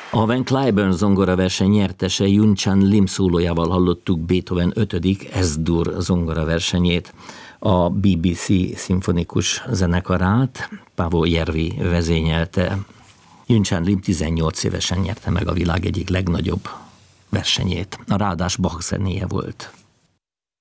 A Van Cliburn zongoraverseny nyertese Yun-Chan Lim szólójával hallottuk Beethoven 5. S-dur zongoraversenyét. A BBC szimfonikus zenekarát Paavo Järvi vezényelte. Yun-Chan Lim 18 évesen nyerte meg a világ egyik legnagyobb versenyét. A ráadás Bach zenéje volt.